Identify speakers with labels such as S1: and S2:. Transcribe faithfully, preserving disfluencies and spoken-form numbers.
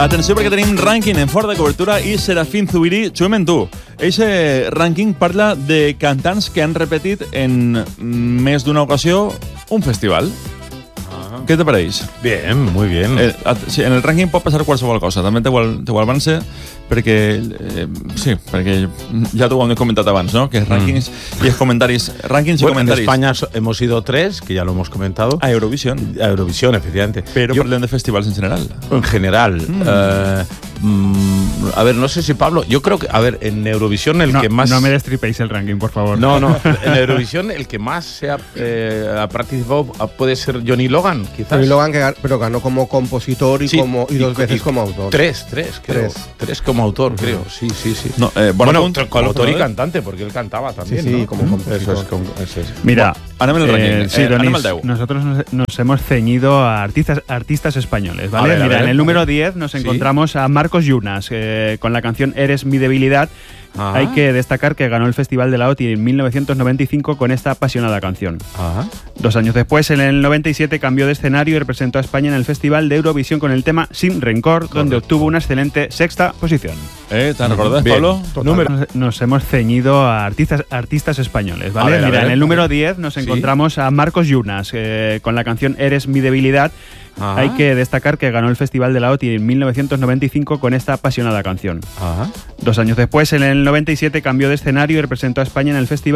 S1: Atenció perquè tenim rànquing en fort de cobertura i Serafín Zubiri, xuem en tu. Eixe rànquing parla de cantants que han repetit en més d'una ocasió un festival. Uh-huh. Què te pareix?
S2: Bien, muy bien.
S1: Eh, sí, en el rànquing pot passar qualsevol cosa. També t'ho avance perquè, eh, sí, perquè ja t'ho hem comentat abans, ¿no? Que es rànquings mm. y es comentaris. Rànquings
S2: bueno,
S1: y comentaris.
S2: En España hemos ido tres, que ya lo hemos comentado.
S1: A Eurovisión.
S2: A Eurovisión, efectivamente.
S1: Pero Yo, parlem de festivals en general.
S2: En general. Mm. Uh, mm, a ver, no sé si Pablo... Yo creo que, a ver, en Eurovisión el
S3: no,
S2: que más...
S3: No me destripéis el ranking, por favor.
S2: No, no. En Eurovisión el que más se ha, eh, ha participado puede ser Johnny Logan, quizás.
S4: Johnny Logan, que, pero ganó como compositor y,
S2: sí,
S4: como, y, y dos veces
S2: y,
S4: como autor.
S2: Tres, tres, creo. Tres, tres como autor, uh-huh. creo. Sí, sí, sí.
S1: No, eh,
S2: bueno,
S1: punto,
S2: como autor y cantante, porque él cantaba también,
S4: sí, sí,
S2: ¿no?
S4: como compositor.
S2: Eso es, como, eso es.
S3: Mira,
S1: bueno,
S3: eh, sí,
S1: eh,
S3: Donis, nosotros nos, nos hemos ceñido a artistas, artistas españoles, ¿vale?
S2: Ver,
S3: Mira,
S2: ver,
S3: en el número diez nos
S2: ¿sí?
S3: encontramos a Marcos Yunas, eh, con la canción Eres mi debilidad. Ajá. Hay que destacar que ganó el Festival de la O T I en mil novecientos noventa y cinco con esta apasionada canción.
S2: Ajá.
S3: Dos años después, en el noventa y siete, cambió de escenario y representó a España en el Festival de Eurovisión con el tema Sin Rencor, Correcto. Donde obtuvo una excelente sexta posición.
S1: Eh, ¿Te recordás, Pablo?
S3: Nos, nos hemos ceñido a artistas, artistas españoles, ¿vale?
S2: Ver,
S3: Mira,
S2: ver,
S3: en el número diez nos
S2: ¿sí?
S3: encontramos a Marcos Yunas, eh, con la canción Eres mi debilidad. Ajá. Hay que destacar que ganó el Festival de la O T I en mil novecientos noventa y cinco con esta apasionada canción.
S2: Ajá.
S3: Dos años después, en el noventa y siete, cambió de escenario y representó a España en el Festival